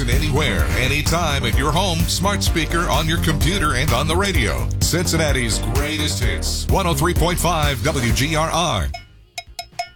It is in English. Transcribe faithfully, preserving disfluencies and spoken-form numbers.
Listen anywhere, anytime at your home, smart speaker, on your computer, and on the radio. Cincinnati's greatest hits. one oh three point five W G R R.